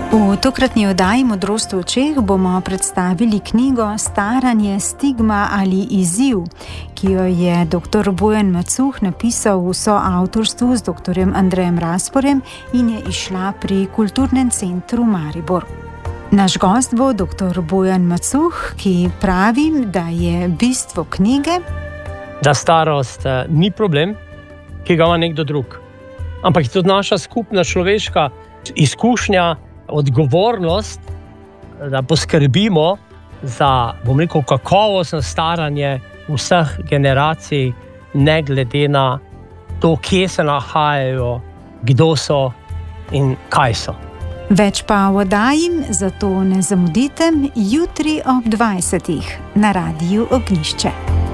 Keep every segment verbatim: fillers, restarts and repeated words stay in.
V tokratni oddaji Modrost v očeh bomo predstavili knjigo Staranje, stigma ali izziv, ki jo je doktor Bojan Macuh napisal v soavtorstvu z doktorjem Andrejem Razporjem in je izšla pri Kulturnem centru Maribor. Naš gost bo doktor Bojan Macuh, ki pravi, da je bistvo knjige, da starost ni problem, ki ga ima nekdo drug, ampak je tudi naša skupna človeška izkušnja, odgovornost, da poskrbimo za, bom rekel, kakovostno staranje vseh generacij, ne glede na to, kje se nahajajo, kdo so in kaj so. Več pa v oddaji, zato ne zamudite, jutri ob dvajsetih na Radiu Ognjišče.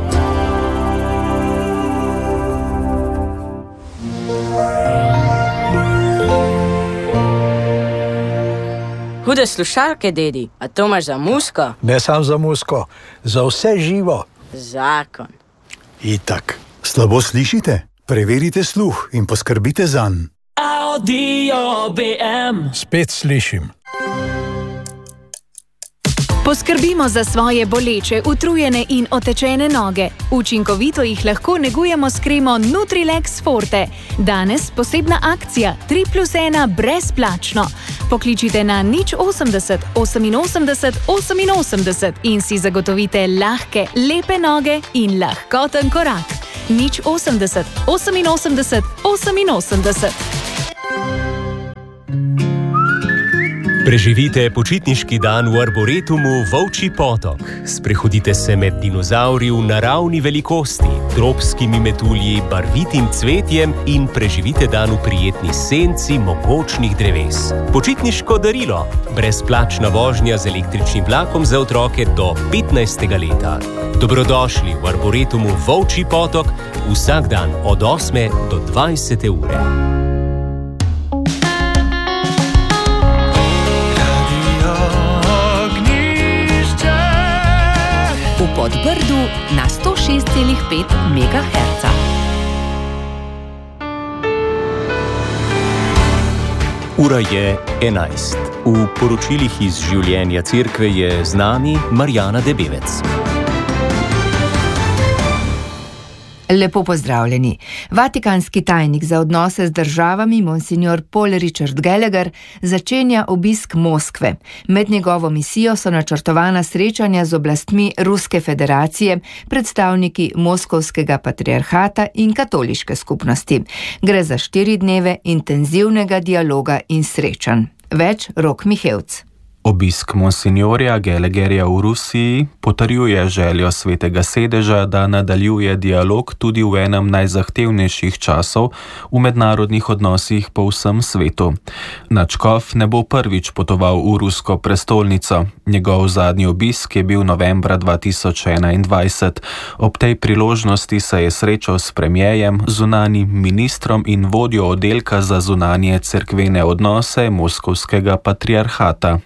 Hude slušalke, dedi, a to imaš za musko? Ne samo za musko, za vse živo. Zakon. Itak. Slabo slišite? Preverite sluh in poskrbite zanj. Audio B M. Spet slišim. Poskrbimo za svoje boleče, utrujene in otečene noge. Učinkovito jih lahko negujemo s kremo Nutrilex Forte. Danes posebna akcija tri plus ena brezplačno. Pokličite na nič osemdeset oseminosemdeset oseminosemdeset in si zagotovite lahke, lepe noge in lahkoten korak. nič osemdeset oseminosemdeset oseminosemdeset. Preživite počitniški dan v arboretumu Volčji potok. Sprehodite se med dinozavri v naravni velikosti, tropskimi metulji, barvitim cvetjem in preživite dan v prijetni senci mogočnih dreves. Počitniško darilo. Brezplačna vožnja z električnim vlakom za otroke do petnajstega leta. Dobrodošli v arboretumu Volčji potok vsak dan od osme do dvajsete ure. V Podbrdu na sto šest celih pet megaherca. Ura je enajst. V poročilih iz življenja cerkve je z nami Marjana Debevec. Lepo pozdravljeni. Vatikanski tajnik za odnose z državami monsignor Paul Richard Gallagher začenja obisk Moskve. Med njegovo misijo so načrtovana srečanja z oblastmi Ruske federacije, predstavniki Moskovskega patriarhata in katoliške skupnosti. Gre za štiri dneve intenzivnega dialoga in srečanj. Več Rok Mihevc. Obisk monsinjorja Gallagherja v Rusiji potrjuje željo Svetega sedeža, da nadaljuje dialog tudi v enem najzahtevnejših časov v mednarodnih odnosih po vsem svetu. Nadškof ne bo prvič potoval v rusko prestolnico. Njegov zadnji obisk je bil novembra dva tisoč enaindvajset. Ob tej priložnosti se je srečal s premierjem, zunanjim ministrom in vodjo oddelka za zunanje cerkvene odnose Moskovskega patriarhata.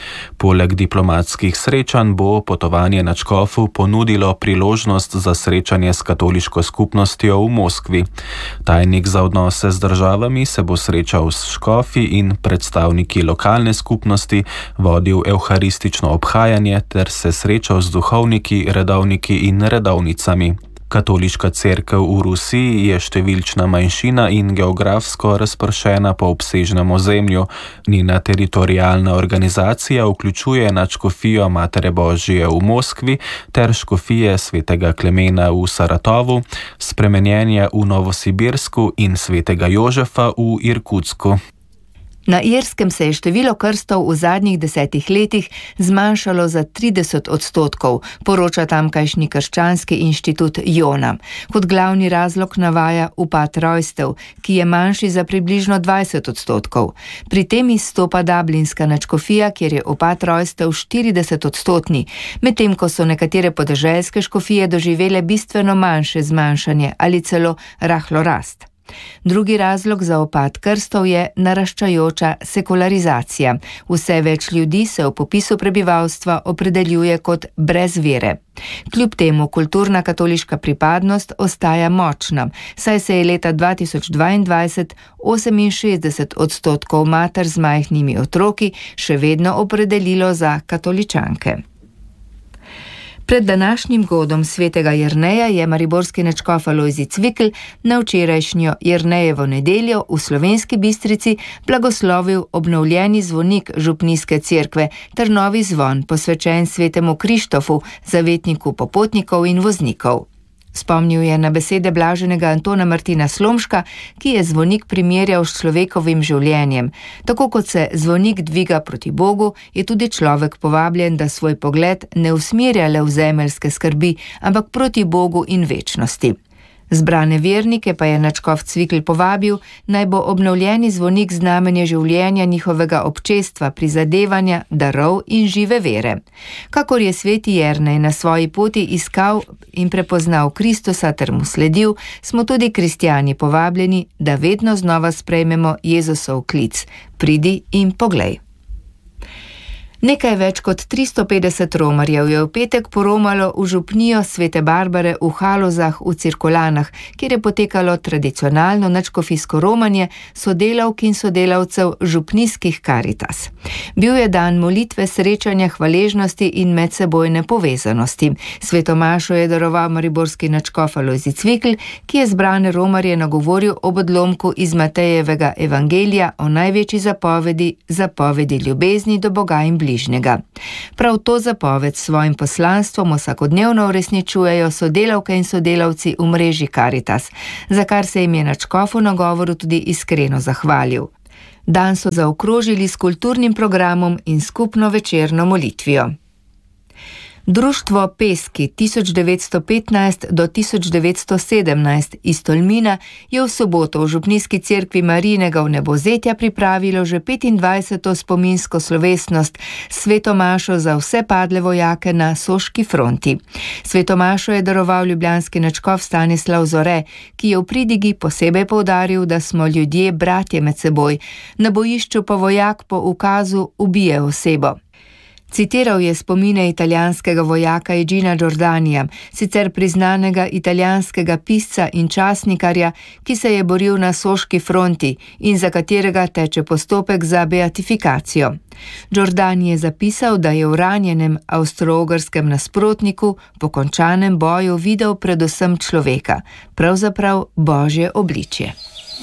Poleg diplomatskih srečanj bo potovanje nadškofu ponudilo priložnost za srečanje s katoliško skupnostjo v Moskvi. Tajnik za odnose z državami se bo srečal s škofi in predstavniki lokalne skupnosti, vodil evharistično obhajanje ter se srečal z duhovniki, redovniki in redovnicami. Katoliška cerkev v Rusiji je številčna manjšina in geografsko razpršena po obsežnem ozemlju. Njena teritorialna organizacija vključuje nadškofijo Matere Božje v Moskvi ter škofije Svetega Klemena v Saratovu, spremenjenje v Novosibirsku in Svetega Jožefa v Irkutsku. Na Irskem se je število krstov v zadnjih desetih letih zmanjšalo za trideset odstotkov, poroča tamkajšnji krščanski inštitut Jona. Kot glavni razlog navaja upad rojstev, ki je manjši za približno dvajset odstotkov. Pri tem izstopa Dublinska nadškofija, kjer je upad rojstev štirideset odstotni, medtem ko so nekatere podeželske škofije doživele bistveno manjše zmanjšanje ali celo rahlo rast. Drugi razlog za upad krstov je naraščajoča sekularizacija. Vse več ljudi se v popisu prebivalstva opredeljuje kot brez vere. Kljub temu kulturna katoliška pripadnost ostaja močna, saj se je leta dva tisoč dvaindvajset oseminšestdeset odstotkov mater z majhnimi otroki še vedno opredelilo za katoličanke. Pred današnjim godom svetega Jerneja je mariborski nadškof Alojzij Cvikl na včerajšnjo Jernejevo nedeljo v Slovenski Bistrici blagoslovil obnovljeni zvonik župnijske cerkve ter novi zvon posvečen svetemu Krištofu, zavetniku popotnikov in voznikov. Spomnil je na besede blaženega Antona Martina Slomška, ki je zvonik primerjal s človekovim življenjem. Tako kot se zvonik dviga proti Bogu, je tudi človek povabljen, da svoj pogled ne usmerja le v zemeljske skrbi, ampak proti Bogu in večnosti. Zbrane vernike pa je nadškof Cvikl povabil, naj bo obnovljeni zvonik znamenje življenja njihovega občestva, prizadevanja, darov in žive vere. Kakor je sveti Jernej na svoji poti iskal in prepoznal Kristusa ter mu sledil, smo tudi kristjani povabljeni, da vedno znova sprejmemo Jezusov klic: pridi in poglej. Nekaj več kot tristo petdeset romarjev je v petek poromalo v župnijo Svete Barbare v Halozah v Cirkulanah, kjer je potekalo tradicionalno nadškofijsko romanje sodelavk in sodelavcev župnijskih Karitas. Bil je dan molitve, srečanja, hvaležnosti in medsebojne povezanosti. Sveto mašo je daroval mariborski nadškof Alojzij Cvikl, ki je zbrane romarje nagovoril ob odlomku iz Matejevega evangelija o največji zapovedi, zapovedi ljubezni do Boga in bližnjega. Prav to zapoved s svojim poslanstvom vsakodnevno uresničujejo sodelavke in sodelavci v mreži Karitas, za kar se jim je nadškof v nagovoru tudi iskreno zahvalil. Dan so zaokrožili s kulturnim programom in skupno večerno molitvijo. Društvo Peski tisoč devetsto petnajst do tisoč devetsto sedemnajst iz Tolmina je v soboto v župnijski cerkvi Marijinega vnebozetja pripravilo že petindvajseto spominsko slovesnost sveto mašo za vse padle vojake na soški fronti. Sveto mašo je daroval ljubljanski nadškof Stanislav Zore, ki je v pridigi posebej poudaril, da smo ljudje bratje med seboj, na bojišču pa vojak po ukazu ubije osebo. Citiral je spomine italijanskega vojaka Egina Giordanija, sicer priznanega italijanskega pisca in časnikarja, ki se je boril na soški fronti in za katerega teče postopek za beatifikacijo. Giordani je zapisal, da je v ranjenem avstro-ogrskem nasprotniku po končanem boju videl predvsem človeka, pravzaprav božje obličje.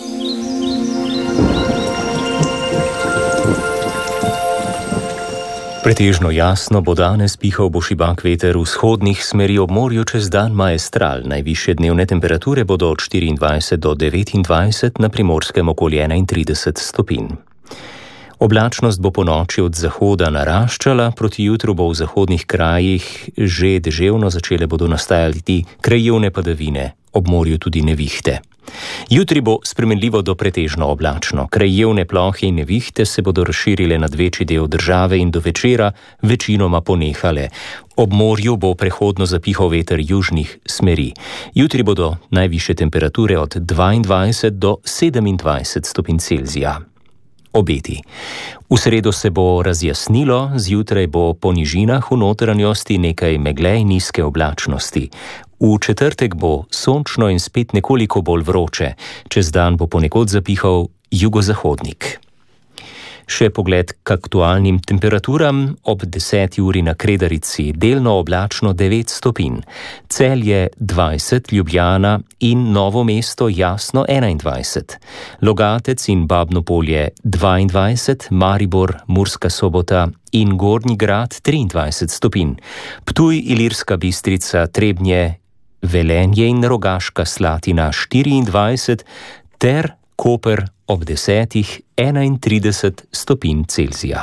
Pretežno jasno bo danes pihal bo šibak veter vzhodnih smeri, ob morju čez dan maestral. Najvišje dnevne temperature bodo od štiriindvajset do devetindvajset, na Primorskem okoli enaintrideset stopinj. Oblačnost bo po noči od zahoda naraščala, proti jutru bo v zahodnih krajih že deževno, začele bodo nastajati krajevne padavine, ob morju tudi nevihte. Jutri bo spremenljivo do pretežno oblačno. Krajevne plohe in nevihte se bodo razširile nad večji del države in do večera večinoma ponehale. Ob morju bo prehodno zapihal veter južnih smeri. Jutri bodo najvišje temperature od dvaindvajset do sedemindvajset stopinj Celzija. Obeti. V sredo se bo razjasnilo, zjutraj bo po nižinah v notranjosti nekaj megle in nizke oblačnosti. V četrtek bo sončno in spet nekoliko bolj vroče, čez dan bo ponekod zapihal jugozahodnik. Še pogled k aktualnim temperaturam. Ob deseti uri na Kredarici delno oblačno devet stopinj, Celje dvajset, Ljubljana in Novo mesto jasno enaindvajset, Logatec in Babno Polje dvaindvajset, Maribor, Murska Sobota in Gornji Grad triindvajset stopinj, Ptuj, Ilirska Bistrica, Trebnje, Velenje in Rogaška Slatina štiriindvajset ter Koper ob desetih enaintrideset stopinj Celzija.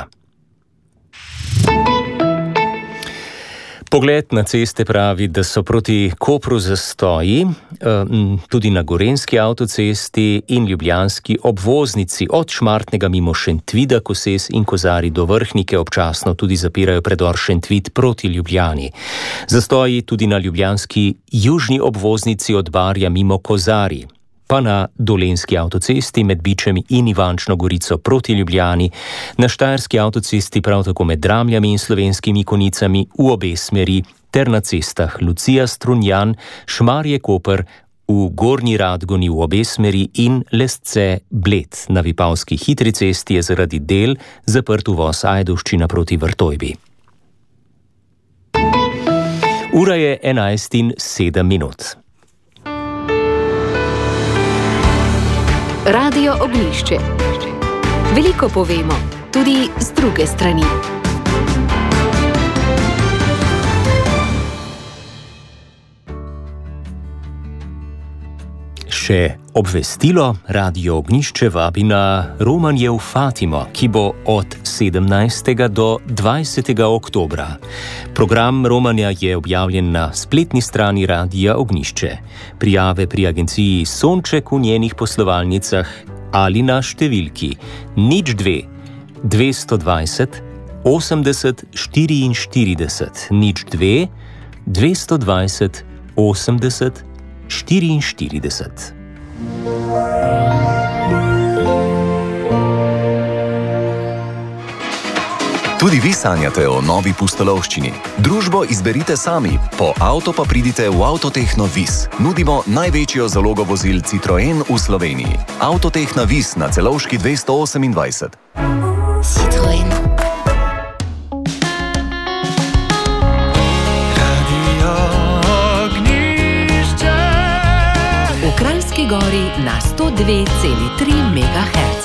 Pogled na ceste pravi, da so proti Kopru zastoji, tudi na Gorenjski avtocesti in ljubljanski obvoznici od Šmartnega mimo Šentvida, Koses in Kozari do Vrhnike občasno tudi zapirajo predor Šentvid proti Ljubljani. Zastoji tudi na ljubljanski južni obvoznici od Barja mimo Kozari. pa na Dolenjski avtocesti med Bičem in Ivančno Gorico proti Ljubljani, na Štajerski avtocesti prav tako med Dramljami in Slovenskimi Konicami v obe smeri ter na cestah Lucija Strunjan, Šmarje Koper, v Gornji Radgoni v obe smeri in Lesce Bled. Na Vipavski hitri cesti je zaradi del zaprt uvoz Ajdovščina proti Vrtojbi. Ura je enajst in sedem minut. Radio Ognjišče. Veliko povemo, tudi z druge strani. Še obvestilo, Radio Ognjišče vabi na Romanjev Fatimo, ki bo od sedemnajstega do dvajsetega oktobra. Program romanja je objavljen na spletni strani Radia Ognjišče. Prijave pri agenciji Sonček v njenih poslovalnicah ali na številki nič dve dvesto dvajset osemdeset štiriinštirideset, nič dve dvesto dvajset osemdeset štiriinštirideset. Tudi vi sanjate o novi pustolovščini. Družbo izberite sami, po avto pa pridite v Avtotehno Vis. Nudimo največjo zalogo vozil Citroen v Sloveniji. Avtotehna Vis na Celovški dvesto osemindvajset. Citroen. V Kranjski Gori na sto dve celi tri megaherca.